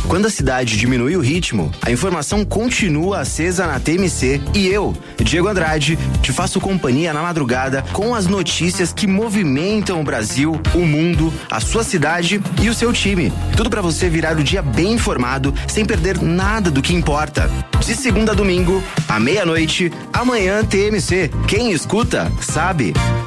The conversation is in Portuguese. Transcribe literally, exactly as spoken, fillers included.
Quando a cidade diminui o ritmo, a informação continua acesa na T M C e eu, Diego Andrade, te faço companhia na madrugada com as notícias que movimentam o Brasil, o mundo, a sua cidade e o seu time. Tudo para você virar o dia bem informado, sem perder nada do que importa. De segunda a domingo, à meia-noite, amanhã T M C. Quem escuta, sabe.